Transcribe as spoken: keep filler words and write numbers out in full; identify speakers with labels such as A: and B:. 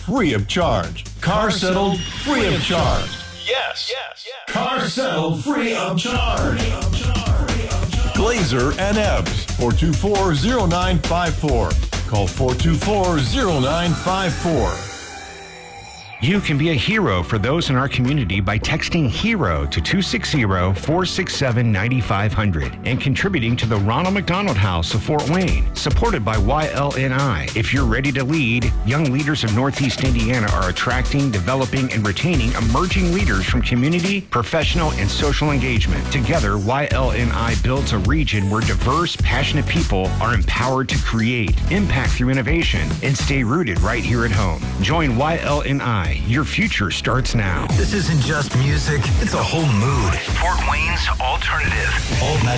A: free of charge. Car settled free of charge. Yes, yes, yes. Car settled free of charge. Glazer and Ebbs, four two four, zero nine five four. Call four two four, zero nine five four.
B: You can be a hero for those in our community by texting HERO to two six zero, four six seven, nine five zero zero and contributing to the Ronald McDonald House of Fort Wayne, supported by Y L N I. If you're ready to lead, young leaders of Northeast Indiana are attracting, developing, and retaining emerging leaders from community, professional, and social engagement. Together, Y L N I builds a region where diverse, passionate people are empowered to create, impact through innovation, and stay rooted right here at home. Join Y L N I. Your future starts now.
C: This isn't just music, it's a whole mood. Fort Wayne's Alternative. Alt